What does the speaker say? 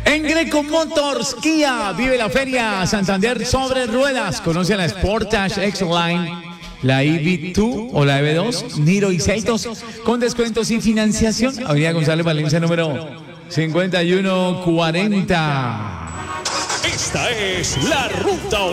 En Greco Motors, Kia, vive la Feria Santander sobre ruedas. Conoce la Sportage X-Line, la EV2 o la EV2, Niro y Seltos, con descuentos y financiación. Avenida González Valencia, número 5140. Esta es la ruta